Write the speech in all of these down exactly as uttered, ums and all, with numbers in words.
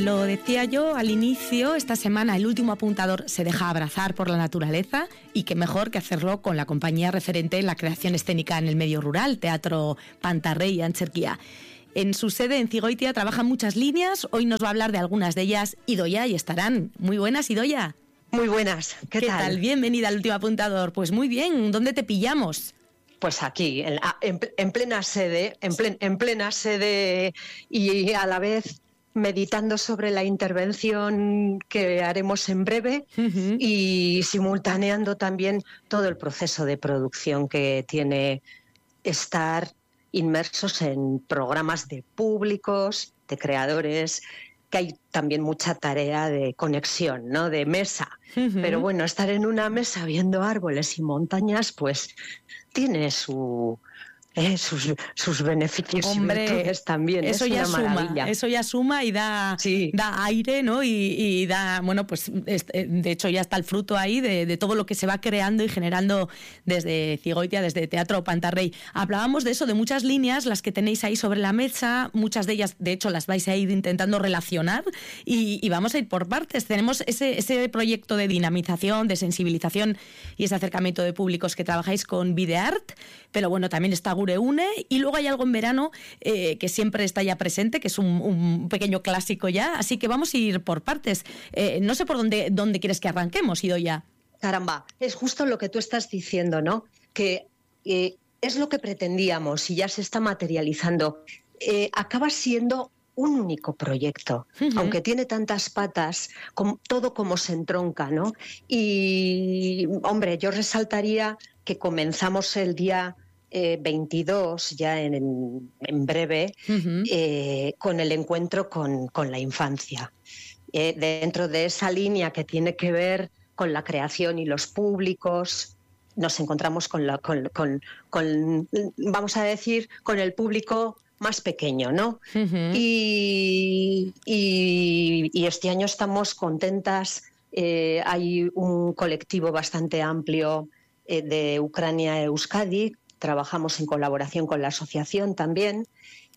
lo decía yo al inicio, esta semana el último apuntador se deja abrazar por la naturaleza y qué mejor que hacerlo con la compañía referente en la creación escénica en el medio rural, Teatro Pantarrey Antzerkia. En su sede en Zigoitia trabajan muchas líneas, hoy nos va a hablar de algunas de ellas Idoia y estarán. Muy buenas, Idoia. Muy buenas, ¿qué, ¿Qué tal? tal? Bienvenida al último apuntador. Pues muy bien, ¿dónde te pillamos? Pues aquí, en, en, en plena sede, en, plen, en plena sede y a la vez meditando sobre la intervención que haremos en breve uh-huh. y simultaneando también todo el proceso de producción que tiene estar inmersos en programas de públicos, de creadores, que hay también mucha tarea de conexión, ¿no? De mesa. Uh-huh. Pero bueno, estar en una mesa viendo árboles y montañas, pues tiene su... Eh, sus, sus beneficios. Hombre, y virtudes también. Eso es ya una suma, maravilla. Eso ya suma y da, sí. da aire, ¿no? Y, y da, bueno, pues de hecho ya está el fruto ahí de, de todo lo que se va creando y generando desde Zigoitia, desde Teatro Pantarrey. Hablábamos de eso, de muchas líneas, las que tenéis ahí sobre la mesa, muchas de ellas, de hecho, las vais a ir intentando relacionar y, y vamos a ir por partes. Tenemos ese, ese proyecto de dinamización, de sensibilización y ese acercamiento de públicos que trabajáis con Videart, pero bueno, también está Gure Une, y luego hay algo en verano eh, que siempre está ya presente, que es un, un pequeño clásico ya, así que vamos a ir por partes. Eh, no sé por dónde, dónde quieres que arranquemos, Idoia. Caramba, es justo lo que tú estás diciendo, ¿no? Que eh, es lo que pretendíamos y ya se está materializando. Eh, acaba siendo un único proyecto, uh-huh. aunque tiene tantas patas, como, todo como se entronca, ¿no? Y, hombre, yo resaltaría que comenzamos el día Eh, veintidós, ya en, en breve, uh-huh. eh, con el encuentro con, con la infancia. Eh, dentro de esa línea que tiene que ver con la creación y los públicos, nos encontramos con, la, con, con, con vamos a decir, con el público más pequeño, ¿no? Uh-huh. Y, y, y este año estamos contentas. Eh, hay un colectivo bastante amplio eh, de Ucrania Euskadi. Trabajamos en colaboración con la asociación también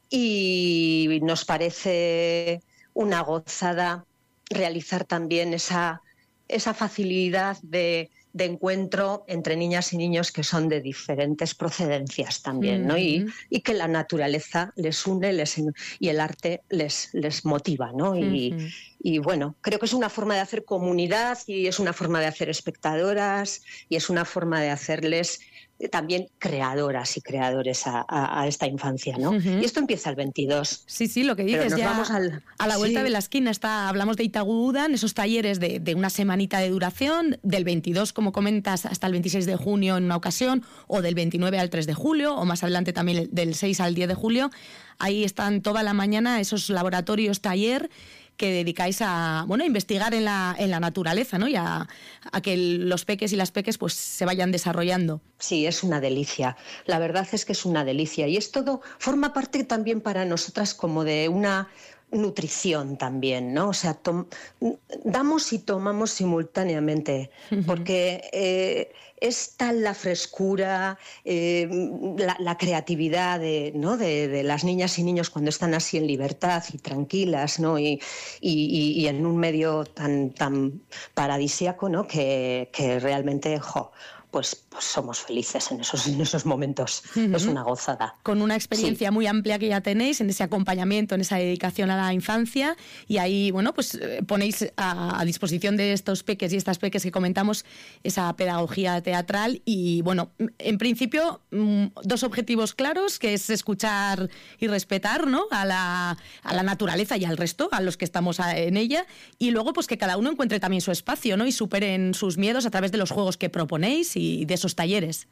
y nos parece una gozada realizar también esa, esa facilidad de, de encuentro entre niñas y niños que son de diferentes procedencias también, ¿no? Y, y que la naturaleza les une les, y el arte les, les motiva, ¿no? Y, uh-huh. y bueno, creo que es una forma de hacer comunidad y es una forma de hacer espectadoras y es una forma de hacerles también creadoras y creadores a, a, a esta infancia, ¿no? Uh-huh. Y esto empieza el veintidós. Sí, sí, lo que dices, ya vamos al... a la vuelta sí. de la esquina está, hablamos de Itagu Udan, esos talleres de, de una semanita de duración, del veintidós, como comentas, hasta el veintiséis de junio en una ocasión, o del veintinueve al tres de julio, o más adelante también del seis al diez de julio. Ahí están toda la mañana esos laboratorios taller que dedicáis a, bueno, a investigar en la, en la naturaleza, ¿no? Y a, a que los peques y las peques pues se vayan desarrollando. Sí, es una delicia. La verdad es que es una delicia. Y es todo, forma parte también para nosotras como de una nutrición también, ¿no? O sea, tom- damos y tomamos simultáneamente, porque eh, es tal la frescura, eh, la, la creatividad de, ¿no? de, de las niñas y niños cuando están así en libertad y tranquilas, ¿no? Y, y, y en un medio tan, tan paradisíaco, ¿no? Que, que realmente, jo, Pues, pues somos felices en esos, en esos momentos. Uh-huh. Es una gozada. Con una experiencia sí. muy amplia que ya tenéis en ese acompañamiento, en esa dedicación a la infancia, y ahí, bueno, pues ponéis a, a disposición de estos peques y estas peques que comentamos esa pedagogía teatral y, bueno, en principio dos objetivos claros, que es escuchar y respetar, ¿no? a, la, a la naturaleza y al resto, a los que estamos en ella, y luego pues que cada uno encuentre también su espacio, ¿no? Y superen sus miedos a través de los juegos que proponéis y de esos talleres.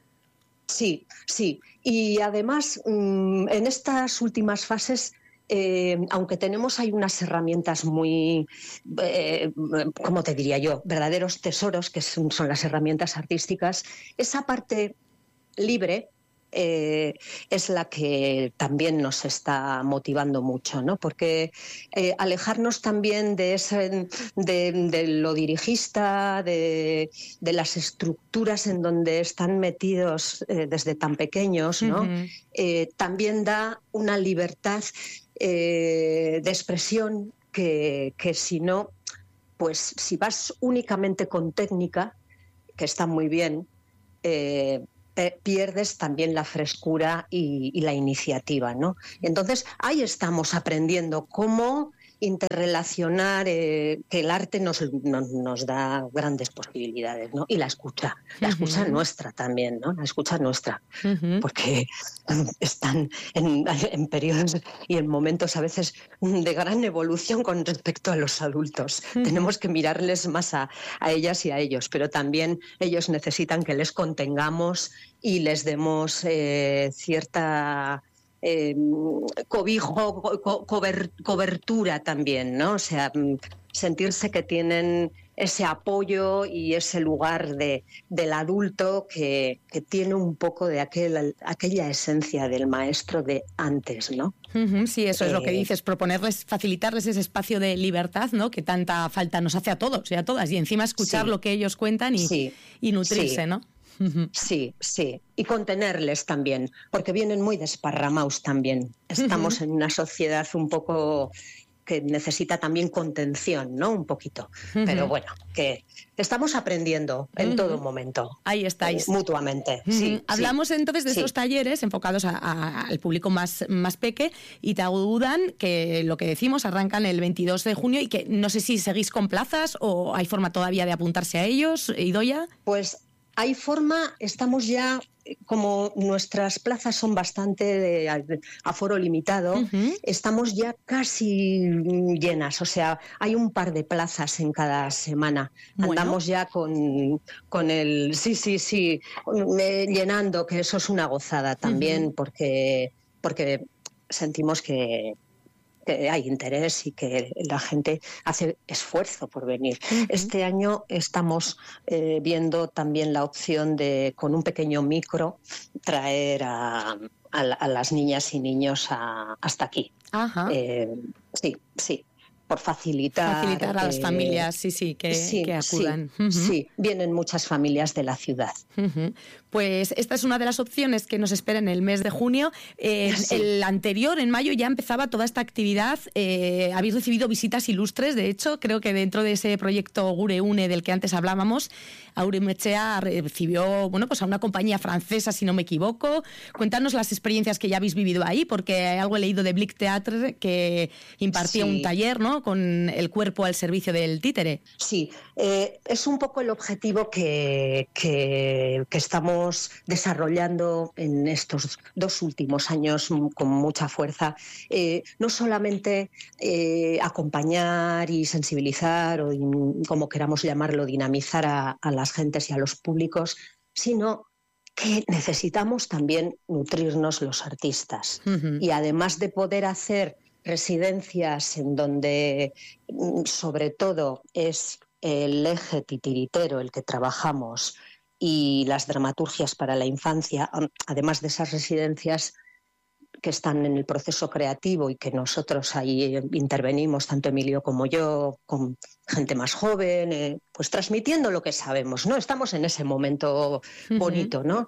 Sí, sí. Y además, en estas últimas fases, eh, aunque tenemos ahí unas herramientas muy, eh, ¿cómo te diría yo? Verdaderos tesoros, que son, son las herramientas artísticas, esa parte libre eh, es la que también nos está motivando mucho, ¿no? Porque eh, alejarnos también de, ese, de, de lo dirigista, de, de las estructuras en donde están metidos eh, desde tan pequeños, ¿no? Uh-huh. eh, también da una libertad eh, de expresión que, que si no, pues si vas únicamente con técnica, que está muy bien, eh, pierdes también la frescura y, y la iniciativa, ¿no? Entonces, ahí estamos aprendiendo cómo interrelacionar, eh, que el arte nos, nos, nos da grandes posibilidades, ¿no? Y la escucha, la escucha uh-huh. nuestra también, ¿no? La escucha nuestra, uh-huh. porque están en, en periodos y en momentos a veces de gran evolución con respecto a los adultos. Uh-huh. Tenemos que mirarles más a, a ellas y a ellos, pero también ellos necesitan que les contengamos y les demos eh, cierta... Eh, cobijo, co- cober, cobertura también, ¿no? O sea, sentirse que tienen ese apoyo y ese lugar de, del adulto que, que tiene un poco de aquel, aquella esencia del maestro de antes, ¿no? Uh-huh, sí, eso eh, es lo que dices, proponerles, facilitarles ese espacio de libertad, ¿no? Que tanta falta nos hace a todos y a todas, y encima escuchar sí, lo que ellos cuentan y, sí, y nutrirse, sí. ¿no? Sí, sí, y contenerles también, porque vienen muy desparramados también. Estamos uh-huh. en una sociedad un poco que necesita también contención, ¿no? Un poquito. Uh-huh. Pero bueno, que estamos aprendiendo en uh-huh. todo momento. Ahí estáis. Eh, mutuamente. Uh-huh. Sí, Hablamos sí, entonces de sí. estos talleres enfocados a, a, al público más, más peque, y te ayudan, que lo que decimos, arrancan el veintidós de junio y que no sé si seguís con plazas o hay forma todavía de apuntarse a ellos, Idoia. Pues hay forma, estamos ya, como nuestras plazas son bastante de aforo limitado, uh-huh. estamos ya casi llenas, o sea, hay un par de plazas en cada semana. Bueno. Andamos ya con, con el, sí, sí, sí, llenando, que eso es una gozada también, uh-huh. porque, porque sentimos que... que hay interés y que la gente hace esfuerzo por venir. Uh-huh. Este año estamos eh, viendo también la opción de, con un pequeño micro, traer a, a, a las niñas y niños a, hasta aquí. Uh-huh. Eh, sí, sí. Por facilitar... Facilitar a las eh, familias, sí, sí, que, sí, que acudan. Sí, uh-huh. sí, vienen muchas familias de la ciudad. Uh-huh. Pues esta es una de las opciones que nos espera en el mes de junio. Eh, sí. El anterior, en mayo, ya empezaba toda esta actividad. Eh, habéis recibido visitas ilustres, de hecho, creo que dentro de ese proyecto Gure Une del que antes hablábamos, Auremechea recibió, bueno, pues a una compañía francesa, si no me equivoco. Cuéntanos las experiencias que ya habéis vivido ahí, porque algo he leído de Blick Theatre, que impartía sí. un taller, ¿no?, con el cuerpo al servicio del títere. Sí, eh, es un poco el objetivo que, que, que estamos desarrollando en estos dos últimos años con mucha fuerza. Eh, no solamente eh, acompañar y sensibilizar, o como queramos llamarlo, dinamizar a, a las gentes y a los públicos, sino que necesitamos también nutrirnos los artistas. Uh-huh. Y además de poder hacer residencias en donde sobre todo es el eje titiritero el que trabajamos y las dramaturgias para la infancia, además de esas residencias que están en el proceso creativo y que nosotros ahí intervenimos, tanto Emilio como yo, con gente más joven, eh, pues transmitiendo lo que sabemos, ¿no? Estamos en ese momento bonito, ¿no?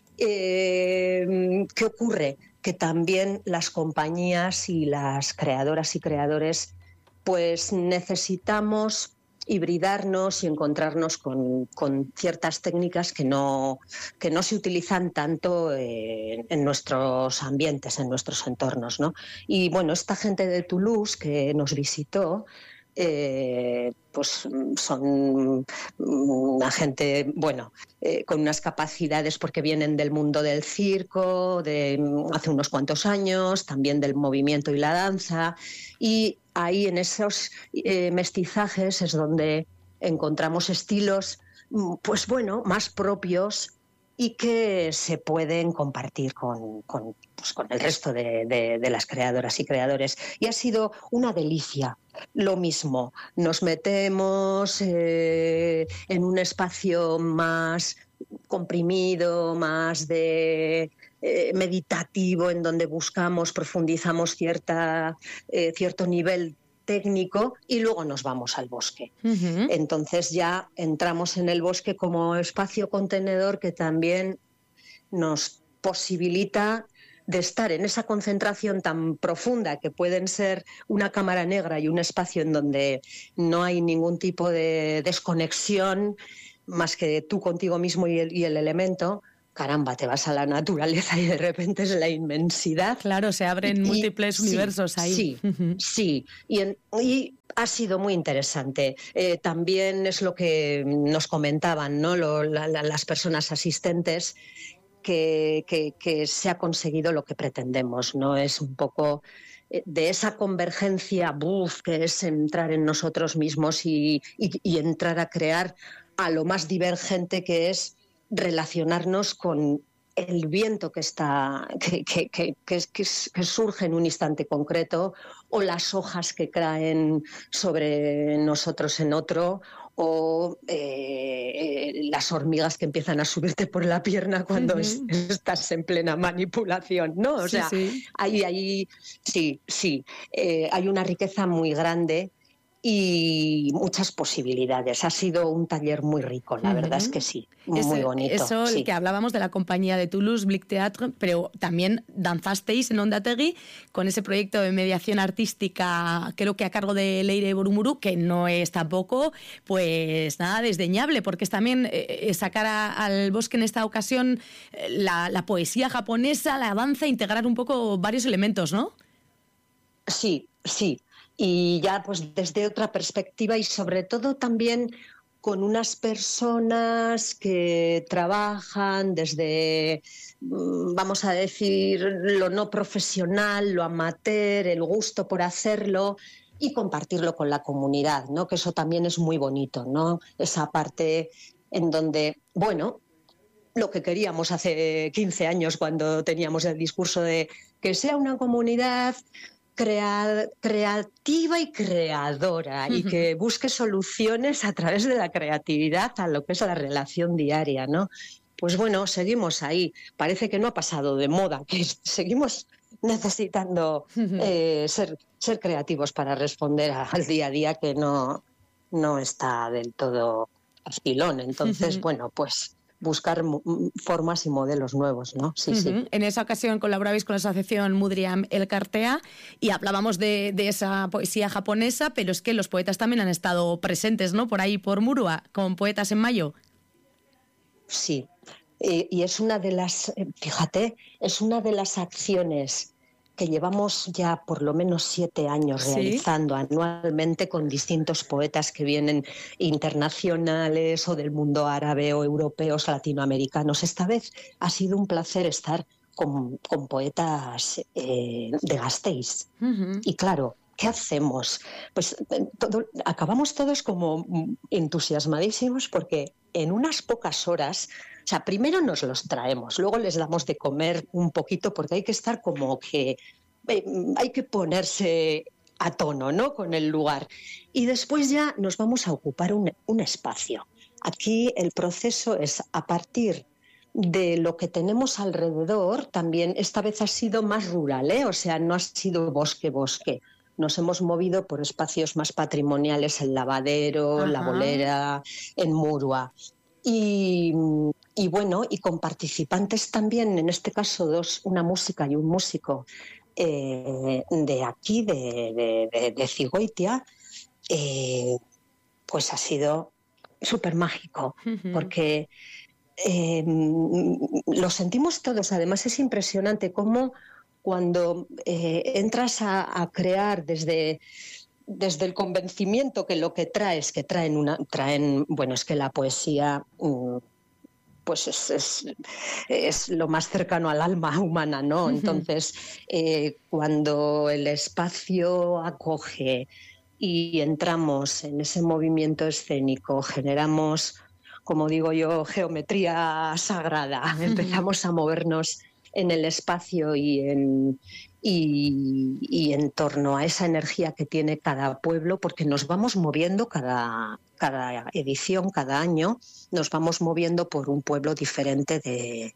Eh, ¿qué ocurre? Que también las compañías y las creadoras y creadores pues necesitamos hibridarnos y encontrarnos con, con ciertas técnicas que no, que no se utilizan tanto en, en nuestros ambientes, en nuestros entornos, ¿no? Y bueno, esta gente de Toulouse que nos visitó, Eh, pues son una gente, bueno, eh, con unas capacidades porque vienen del mundo del circo, de hace unos cuantos años, también del movimiento y la danza, y ahí en esos eh, mestizajes es donde encontramos estilos, pues bueno, más propios y que se pueden compartir con, con, pues con el resto de, de, de las creadoras y creadores. Y ha sido una delicia. Lo mismo, nos metemos eh, en un espacio más comprimido, más de eh, meditativo, en donde buscamos, profundizamos cierta, eh, cierto nivel técnico y luego nos vamos al bosque. Uh-huh. Entonces ya entramos en el bosque como espacio contenedor que también nos posibilita de estar en esa concentración tan profunda que pueden ser una cámara negra y un espacio en donde no hay ningún tipo de desconexión más que tú contigo mismo y el, y el elemento, caramba, te vas a la naturaleza y de repente es la inmensidad. Claro, se abren y, múltiples sí, universos ahí. Sí, sí. Y, en, y ha sido muy interesante. Eh, también es lo que nos comentaban, ¿no? Lo, la, la, las personas asistentes, que, que, que se ha conseguido lo que pretendemos, ¿no? Es un poco de esa convergencia, buf, que es entrar en nosotros mismos y, y, y entrar a crear a lo más divergente que es relacionarnos con el viento que está que, que, que, que, que, que surge en un instante concreto, o las hojas que caen sobre nosotros en otro, o eh, las hormigas que empiezan a subirte por la pierna cuando uh-huh. es, estás en plena manipulación, ¿no? O sí, sea, sí. ahí, ahí sí, sí, eh, hay una riqueza muy grande y muchas posibilidades. Ha sido un taller muy rico, la uh-huh. verdad es que sí, muy Ese, bonito. Eso, sí. el que hablábamos de la compañía de Toulouse, Blic Theatre, pero también danzasteis en Ondategui con ese proyecto de mediación artística, creo que a cargo de Leire Burumuru, que no es tampoco, pues nada, desdeñable, porque es también eh, sacar a, al bosque en esta ocasión eh, la, la poesía japonesa, la danza, integrar un poco varios elementos, ¿no? Sí, sí. Y ya pues desde otra perspectiva y sobre todo también con unas personas que trabajan desde, vamos a decir, lo no profesional, lo amateur, el gusto por hacerlo y compartirlo con la comunidad, ¿no? Que eso también es muy bonito, ¿no? Esa parte en donde, bueno, lo que queríamos hace quince años cuando teníamos el discurso de que sea una comunidad Crea, creativa y creadora uh-huh. y que busque soluciones a través de la creatividad a lo que es la relación diaria, ¿no? Pues bueno, seguimos ahí. Parece que no ha pasado de moda, que seguimos necesitando uh-huh. eh, ser, ser creativos para responder a, al día a día que no, no está del todo afilón. Entonces, uh-huh. bueno, pues buscar formas y modelos nuevos, ¿no? Sí, uh-huh. sí. En esa ocasión colaborabais con la asociación Mudriam Elkartea y hablábamos de, de esa poesía japonesa, pero es que los poetas también han estado presentes, ¿no? Por ahí, por Murua, con Poetas en Mayo. Sí, eh, y es una de las, fíjate, es una de las acciones que llevamos ya por lo menos siete años ¿Sí? realizando anualmente con distintos poetas que vienen internacionales o del mundo árabe o europeos, latinoamericanos. Esta vez ha sido un placer estar con, con poetas eh, de Gasteiz. Uh-huh. Y claro, ¿qué hacemos? Pues todo, acabamos todos como entusiasmadísimos porque en unas pocas horas, o sea, primero nos los traemos, luego les damos de comer un poquito porque hay que estar como que, eh, hay que ponerse a tono, ¿no? Con el lugar. Y después ya nos vamos a ocupar un, un espacio. Aquí el proceso es a partir de lo que tenemos alrededor, también esta vez ha sido más rural, ¿eh? O sea, no ha sido bosque-bosque. Nos hemos movido por espacios más patrimoniales, el Lavadero, Ajá. la Bolera, en Murua. Y, y bueno, y con participantes también, en este caso dos, una música y un músico eh, de aquí, de, de, de, de Cigoitia, eh, pues ha sido súper mágico, uh-huh. porque eh, lo sentimos todos. Además es impresionante cómo cuando eh, entras a, a crear desde, desde el convencimiento que lo que traes, que traen una, traen, bueno, es que la poesía pues es, es, es lo más cercano al alma humana, ¿no? Uh-huh. Entonces, eh, cuando el espacio acoge y entramos en ese movimiento escénico, generamos, como digo yo, geometría sagrada, uh-huh. empezamos a movernos en el espacio y en, y, y en torno a esa energía que tiene cada pueblo, porque nos vamos moviendo cada, cada edición, cada año, nos vamos moviendo por un pueblo diferente de,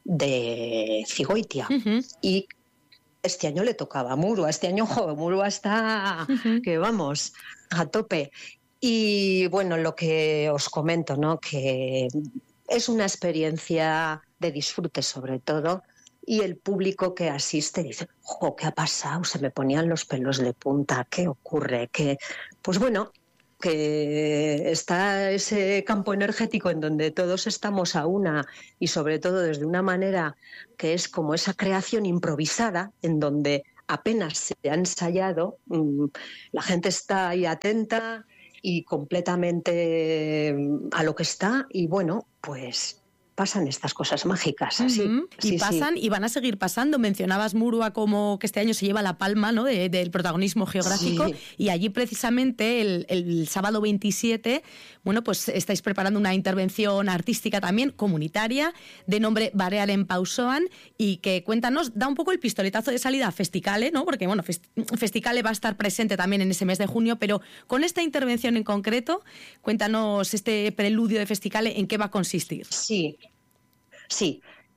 de Cigoitia. Uh-huh. Y este año le tocaba a Murua, este año jo, Murua está, uh-huh. que vamos, a tope. Y bueno, lo que os comento, ¿no? Que es una experiencia de disfrute sobre todo, y el público que asiste dice, ¡jo, qué ha pasado! Se me ponían los pelos de punta, ¿qué ocurre? ¿Qué? Pues bueno, que está ese campo energético en donde todos estamos a una y sobre todo desde una manera que es como esa creación improvisada en donde apenas se ha ensayado, la gente está ahí atenta y completamente a lo que está y bueno, pues pasan estas cosas mágicas así. Uh-huh. Y sí, pasan sí. y van a seguir pasando. Mencionabas Murua como que este año se lleva la palma, ¿no?, de, del protagonismo geográfico, sí. Y allí precisamente el, el sábado veintisiete, bueno, pues estáis preparando una intervención artística también comunitaria de nombre Barearen Pausoan y que cuéntanos, da un poco el pistoletazo de salida a Festicale, ¿no?, porque bueno, Fest- Festicale va a estar presente también en ese mes de junio, pero con esta intervención en concreto, cuéntanos este preludio de Festicale, ¿en qué va a consistir? Sí. Sí,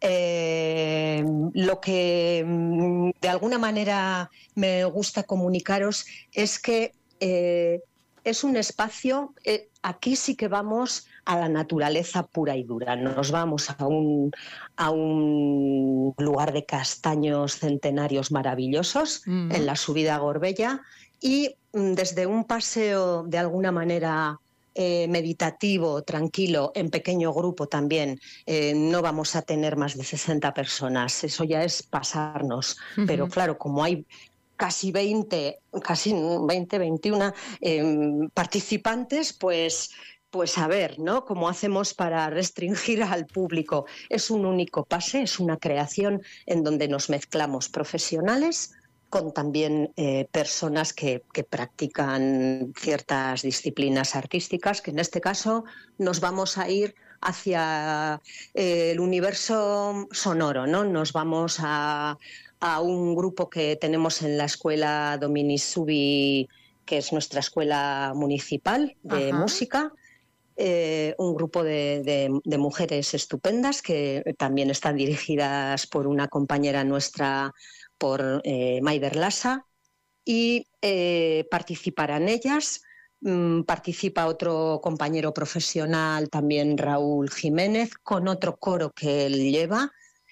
eh, lo que de alguna manera me gusta comunicaros es que eh, es un espacio, eh, aquí sí que vamos a la naturaleza pura y dura, nos vamos a un, a un lugar de castaños centenarios maravillosos, mm. en la subida a Gorbella, y desde un paseo de alguna manera Eh, meditativo, tranquilo, en pequeño grupo también, eh, no vamos a tener más de sesenta personas, eso ya es pasarnos, uh-huh. Pero claro, como hay casi veinte, casi veinte, veintiuno eh, participantes, pues, pues a ver, ¿no?, cómo hacemos para restringir al público. Es un único pase, es una creación en donde nos mezclamos profesionales con también eh, personas que, que practican ciertas disciplinas artísticas, que en este caso nos vamos a ir hacia eh, el universo sonoro, ¿no? Nos vamos a, a un grupo que tenemos en la escuela Dominici Subi, que es nuestra escuela municipal de Ajá. música, eh, un grupo de, de, de mujeres estupendas que también están dirigidas por una compañera nuestra, por eh, Maider Lassa, y eh, participarán ellas. Mm, participa otro compañero profesional, también Raúl Jiménez, con otro coro que él lleva.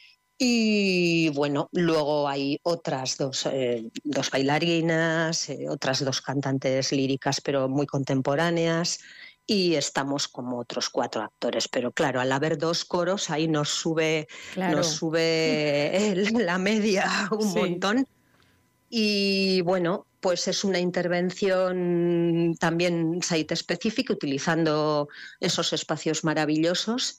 Y bueno, luego hay otras dos, eh, dos bailarinas, eh, otras dos cantantes líricas, pero muy contemporáneas. Y estamos como otros cuatro actores, pero claro, al haber dos coros ahí nos sube, claro. nos sube el, la media un sí. montón. Y bueno, pues es una intervención también site específica, utilizando esos espacios maravillosos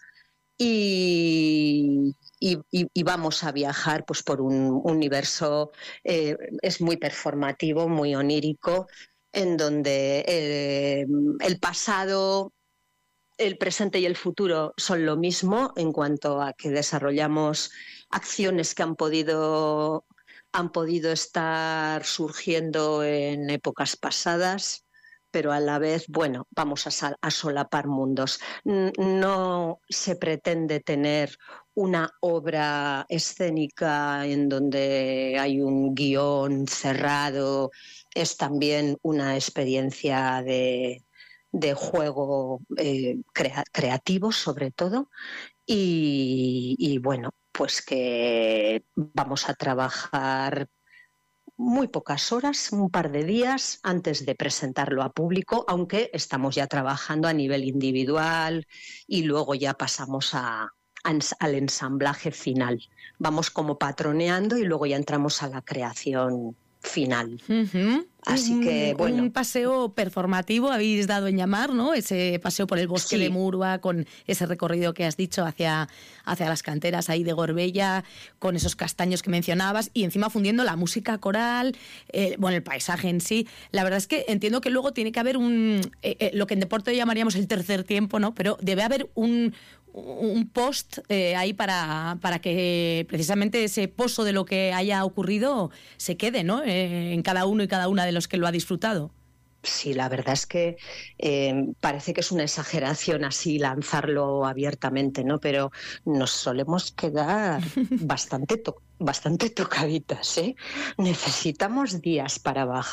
y, y, y, y vamos a viajar pues por un universo, eh, es muy performativo, muy onírico, en donde eh, el pasado, el presente y el futuro son lo mismo en cuanto a que desarrollamos acciones que han podido, han podido estar surgiendo en épocas pasadas, pero a la vez, bueno, vamos a, a solapar mundos. No se pretende tener una obra escénica en donde hay un guión cerrado, es también una experiencia de, de juego eh, crea, creativo sobre todo y, y bueno, pues que vamos a trabajar muy pocas horas, un par de días antes de presentarlo a público, aunque estamos ya trabajando a nivel individual y luego ya pasamos a, a, al ensamblaje final. Vamos como patroneando y luego ya entramos a la creación final. Uh-huh. Así que, un, bueno. Un paseo performativo habéis dado en llamar, ¿no? Ese paseo por el bosque sí. de Murua, con ese recorrido que has dicho hacia, hacia las canteras ahí de Gorbella, con esos castaños que mencionabas, y encima fundiendo la música coral, eh, bueno, el paisaje en sí. La verdad es que entiendo que luego tiene que haber un, eh, eh, lo que en deporte llamaríamos el tercer tiempo, ¿no? Pero debe haber un, un post eh, ahí para, para que precisamente ese pozo de lo que haya ocurrido se quede, ¿no? Eh, en cada uno y cada una de los que lo ha disfrutado. Sí, la verdad es que eh, parece que es una exageración así lanzarlo abiertamente, ¿no? Pero nos solemos quedar bastante, to- bastante tocaditas, ¿eh? Necesitamos días para bajar.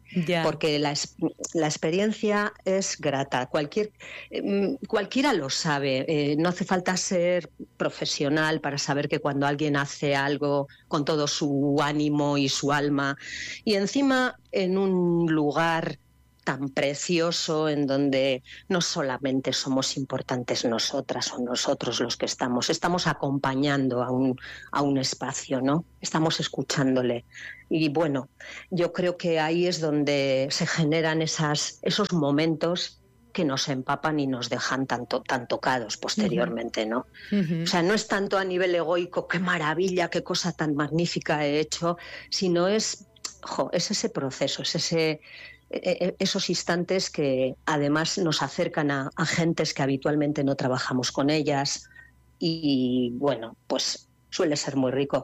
yeah. porque la, la experiencia es grata. Cualquier, eh, cualquiera lo sabe, eh, no hace falta ser profesional para saber que cuando alguien hace algo con todo su ánimo y su alma, y encima en un lugar tan precioso en donde no solamente somos importantes nosotras o nosotros los que estamos, estamos acompañando a un, a un espacio, ¿no? Estamos escuchándole. Y bueno, yo creo que ahí es donde se generan esas, esos momentos que nos empapan y nos dejan tanto, tan tocados posteriormente, ¿no? Uh-huh. O sea, no es tanto a nivel egoico, qué maravilla, qué cosa tan magnífica he hecho, sino es, jo, es ese proceso, es ese... esos instantes que además nos acercan a, a gentes que habitualmente no trabajamos con ellas y bueno, pues suele ser muy rico.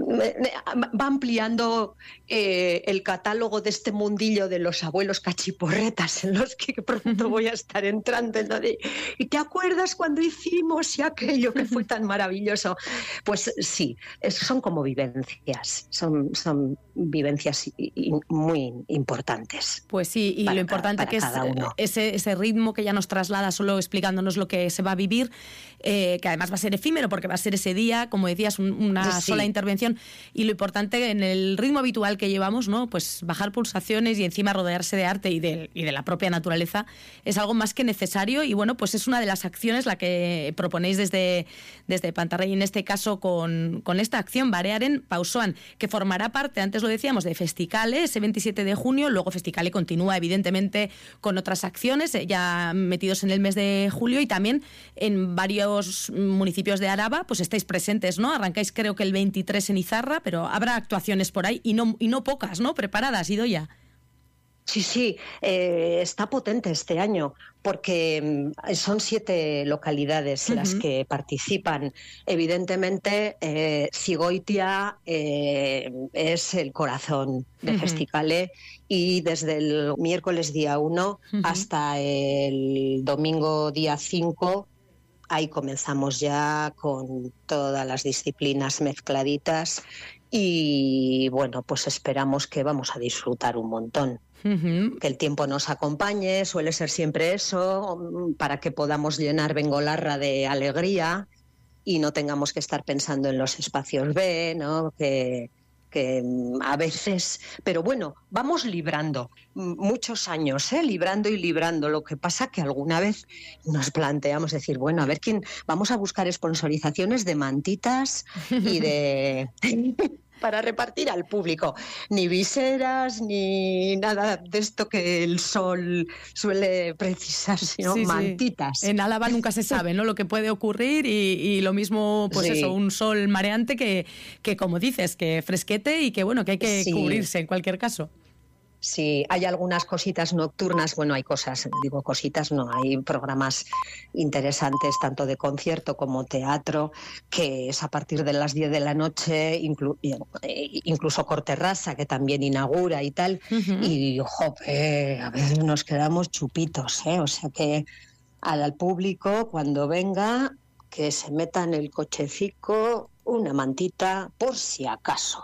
Va ampliando eh, el catálogo de este mundillo de los abuelos cachiporretas en los que pronto voy a estar entrando. ¿No? De, ¿y te acuerdas cuando hicimos y aquello que fue tan maravilloso? Pues sí, es, son como vivencias, son, son vivencias muy importantes. Pues sí, y para, lo importante para que es uno. ese, ese ritmo que ya nos traslada solo explicándonos lo que se va a vivir, eh, que además va a ser efímero porque va a ser ese día, como decías, un, una sí. sola intervención, y lo importante en el ritmo habitual que llevamos, ¿no? Pues bajar pulsaciones y encima rodearse de arte y de, y de la propia naturaleza es algo más que necesario, y bueno, pues es una de las acciones la que proponéis desde, desde Pantarrey, en este caso con, con esta acción Barearen Pausoan, que formará parte, antes lo decíamos, de Festicale, ese veintisiete de junio, luego Festicale continúa evidentemente con otras acciones, ya metidos en el mes de julio, y también en varios municipios de Araba, pues estáis presentes, ¿no? Arrancáis creo que el veintitrés en Izarra, pero habrá actuaciones por ahí, y no, y no pocas, ¿no? Preparadas, Idoia. Sí, sí, eh, está potente este año porque son siete localidades uh-huh. las que participan. Evidentemente, eh, Zigoitia eh, es el corazón de uh-huh. Festicale, y desde el miércoles día uno uh-huh. hasta el domingo día cinco, ahí comenzamos ya con todas las disciplinas mezcladitas y bueno, pues esperamos que vamos a disfrutar un montón. Uh-huh. Que el tiempo nos acompañe, suele ser siempre eso, para que podamos llenar Bengolarra de alegría y no tengamos que estar pensando en los espacios B, ¿no? Que, que a veces... Pero bueno, vamos librando, muchos años, ¿eh? Librando y librando. Lo que pasa que alguna vez nos planteamos decir, bueno, a ver quién... Vamos a buscar sponsorizaciones de mantitas y de... para repartir al público. Ni viseras, ni nada de esto que el sol suele precisar, sino sí, mantitas. Sí. En Álava nunca se sabe, ¿no? Lo que puede ocurrir, y, y lo mismo, pues sí. eso, un sol mareante que, que, como dices, que fresquete y que, bueno, que hay que sí. cubrirse en cualquier caso. Sí, hay algunas cositas nocturnas, bueno, hay cosas, digo cositas, no, hay programas interesantes tanto de concierto como teatro, que es a partir de las diez de la noche, inclu- incluso Corterrasa, que también inaugura y tal, uh-huh. y jope, a veces nos quedamos chupitos, ¿eh? O sea que al público, cuando venga, que se meta en el cochecico una mantita por si acaso.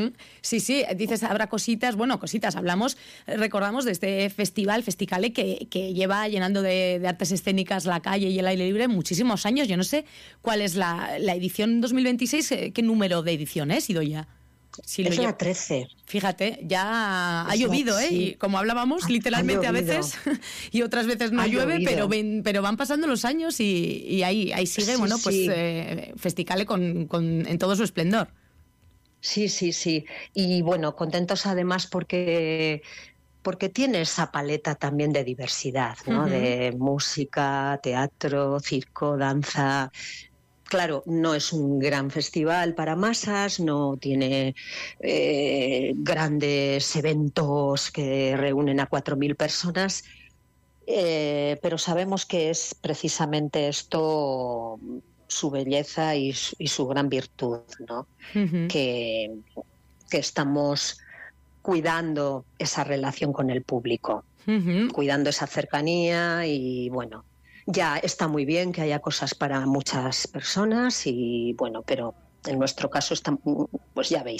Sí, sí, dices, habrá cositas, bueno, cositas, hablamos, recordamos de este festival, Festicale, que, que lleva llenando de, de artes escénicas la calle y el aire libre muchísimos años. Yo no sé cuál es la, la edición dos mil veintiséis, qué número de edición es, Idoia. Si es la trece. Fíjate, ya es ha llovido, la, ¿eh? Sí. Y como hablábamos, ha, literalmente ha a veces, y otras veces no ha llueve, pero, ven, pero van pasando los años y, y ahí, ahí sigue, sí, bueno, pues sí. eh, Festicale con, con, en todo su esplendor. Sí, sí, sí. Y bueno, contentos además porque... porque tiene esa paleta también de diversidad, ¿no? Uh-huh. De música, teatro, circo, danza... Claro, no es un gran festival para masas, no tiene eh, grandes eventos que reúnen a cuatro mil personas, eh, pero sabemos que es precisamente esto su belleza y, y su gran virtud, ¿no? Uh-huh. que, que estamos cuidando esa relación con el público, uh-huh. cuidando esa cercanía y bueno... Ya está muy bien que haya cosas para muchas personas y bueno, pero en nuestro caso está, pues ya veis,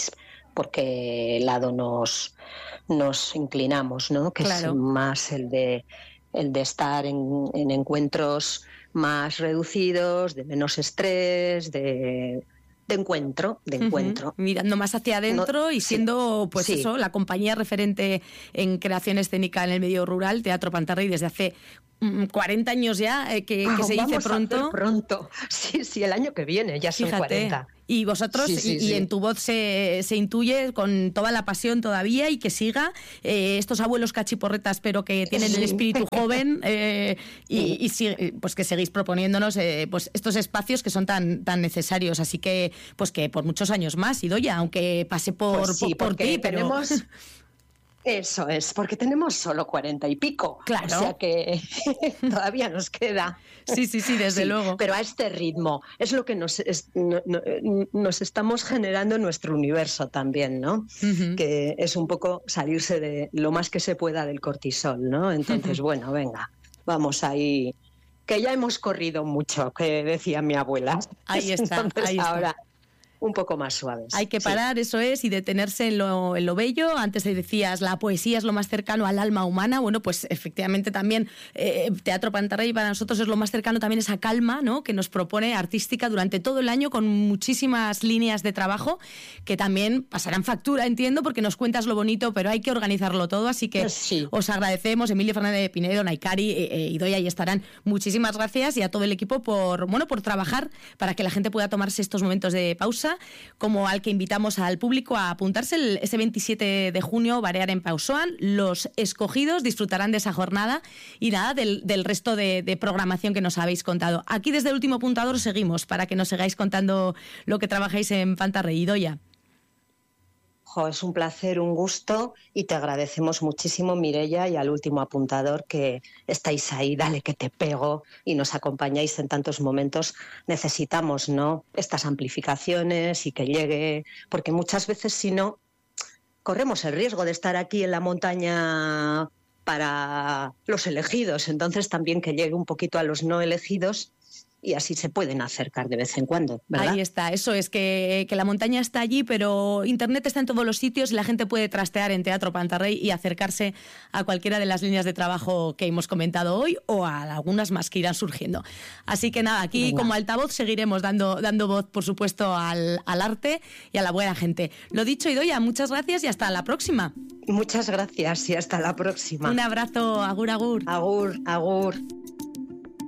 por qué lado nos, nos inclinamos, ¿no? Que claro. es más el de, el de estar en, en encuentros más reducidos, de menos estrés, de... de encuentro, de encuentro. Uh-huh. Mirando más hacia adentro no, y siendo, sí, pues sí. eso, la compañía referente en creación escénica en el medio rural, Teatro Pantarrey, desde hace cuarenta años ya, eh, que, que oh, se dice pronto. pronto. Sí, sí, el año que viene, ya son Fíjate. cuarenta. Y vosotros, sí, sí, y, sí. y en tu voz se, se intuye con toda la pasión todavía y que siga eh, estos abuelos cachiporretas, pero que tienen sí. el espíritu joven eh, y, y sí, pues que seguís proponiéndonos eh, pues estos espacios que son tan, tan necesarios. Así que, pues que por muchos años más, Idoia, aunque pase por, pues sí, por, por ti, pero... tenemos... Eso es, porque tenemos solo cuarenta y pico. Claro. O sea que todavía nos queda. Sí, sí, sí, desde sí, luego. Pero a este ritmo es lo que nos, es, no, no, nos estamos generando en nuestro universo también, ¿no? Uh-huh. Que es un poco salirse de lo más que se pueda del cortisol, ¿no? Entonces, uh-huh. bueno, venga, vamos ahí, que ya hemos corrido mucho, que decía mi abuela. Ahí está, Entonces, ahí está. Ahora, un poco más suaves. Hay que parar, sí. eso es, y detenerse en lo, en lo bello. Antes decías, la poesía es lo más cercano al alma humana. Bueno, pues efectivamente también eh, Teatro Pantarrey para nosotros es lo más cercano también esa calma, ¿no?, que nos propone artística durante todo el año con muchísimas líneas de trabajo que también pasarán factura, entiendo, porque nos cuentas lo bonito, pero hay que organizarlo todo. Así que sí. os agradecemos, Emilio Fernández de Pinedo, Naikari, eh, eh, Idoia, ahí estarán. Muchísimas gracias y a todo el equipo por, bueno, por trabajar para que la gente pueda tomarse estos momentos de pausa, como al que invitamos al público a apuntarse el, ese veintisiete de junio, Barear en Pausoan. Los escogidos disfrutarán de esa jornada y nada, del, del resto de, de programación que nos habéis contado. Aquí desde El Último Apuntador seguimos para que nos sigáis contando lo que trabajáis en Pantarrey. Idoia. Jo, es un placer, un gusto, y te agradecemos muchísimo, Mireia, y al Último Apuntador, que estáis ahí, dale que te pego, y nos acompañáis en tantos momentos. Necesitamos, ¿no?, estas amplificaciones y que llegue, porque muchas veces si no, corremos el riesgo de estar aquí en la montaña para los elegidos, entonces también que llegue un poquito a los no elegidos, y así se pueden acercar de vez en cuando, ¿verdad? Ahí está, eso es, que, que la montaña está allí, pero Internet está en todos los sitios y la gente puede trastear en Teatro Pantarrey y acercarse a cualquiera de las líneas de trabajo que hemos comentado hoy o a algunas más que irán surgiendo. Así que nada, aquí Venga. como altavoz seguiremos dando, dando voz, por supuesto, al, al arte y a la buena gente. Lo dicho, Idoia, muchas gracias y hasta la próxima. Muchas gracias y hasta la próxima. Un abrazo, agur, agur. Agur, agur.